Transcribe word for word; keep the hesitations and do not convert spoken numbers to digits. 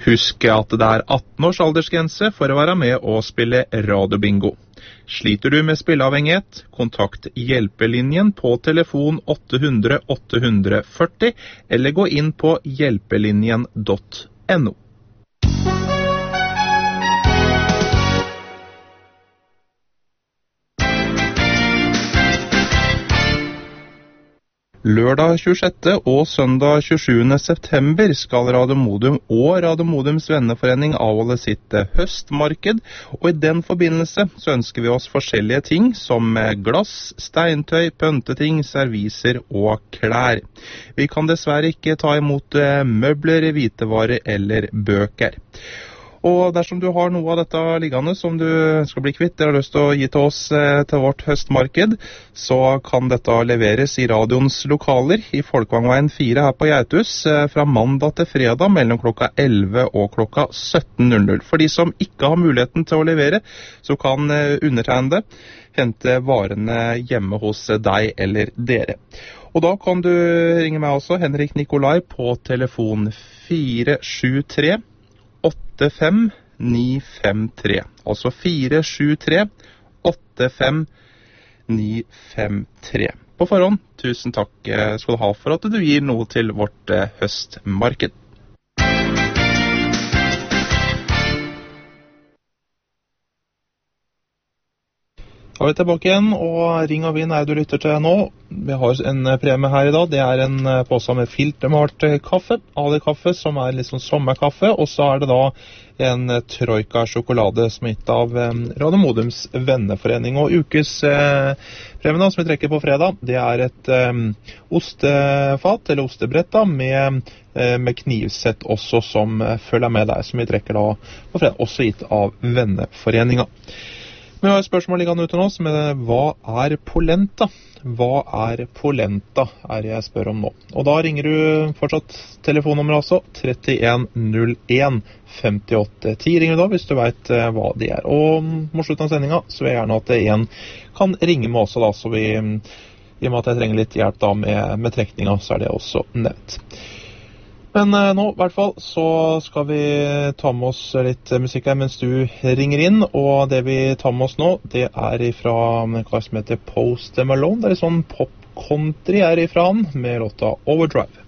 Husk at det er atten års aldersgrense for å være med og spille radiobingo. Sliter du med spilleavhengighet, kontakt Hjelpelinjen på telefon åtte hundre åtte hundre førti eller gå inn på hjelpelinjen punktum no. Lørdag tjuesjette og søndag tjuesjuende september skal Radio Modum og Radio Modums venneforening avholde sitt høstmarked, og i den forbindelse så ønsker vi oss forskjellige ting som glass, steintøy, pønteting, serviser og klær. Vi kan dessverre ikke ta imot møbler, hvitevarer eller bøker. Og dersom du har noe av dette liggende som du skal bli kvitt eller har lyst til å gi til oss eh, til vårt høstmarked, så kan dette leveres i radioens lokaler i Folkvangveien fire her på Geithus eh, fra mandag til fredag mellom klokka elleve og klokka sytten. For de som ikke har muligheten til å levere, så kan eh, undertegnede hente varene hjemme hos deg eller dere. Og da kan du ringe meg også, Henrik Nikolai, på telefon fire sju tre åtte fem ni fem tre. Altså fire sju tre åtte fem ni fem tre. På forhånd, tusen takk skal du ha for at du gir noe til vårt høstmarked. Da er vi tilbake igjen, og ring og vinn er du lytter til nå. Vi har en premie her i dag. Det er en påse med filtermalt kaffe, Ali-kaffe, som er litt sånn sommerkaffe. Og så er det da en Troika sjokolade som er gitt av Radio Modums venneforening. Og ukes eh, premie da, som vi trekker på fredag, det er et eh, ostefat, eller ostebrett da, med, eh, med knivsett også som følger med der, som vi trekker da på fredag, også gitt av venneforeninga. Vi har et spørsmål liggende ute nå, som er hva er polenta? Hva er polenta, er jeg spør om nå. Og da ringer du fortsatt telefonnummer altså, trettien null en femtiåtte ti ringer du da, hvis du vet hva de er. Og mot slutten av sendinga, så er jeg gjerne at en kan ringe med også da, så vi, i og med at jeg trenger litt hjelp da med, med trekninga, så er det også nevnt. Men eh, nå, i hvert fall, så skal vi ta med oss litt musikk her mens du ringer inn, og det vi tar med oss nå, det er ifra hva som heter Post Malone. Det er litt sånn pop-country er ifra han, med låta Overdrive.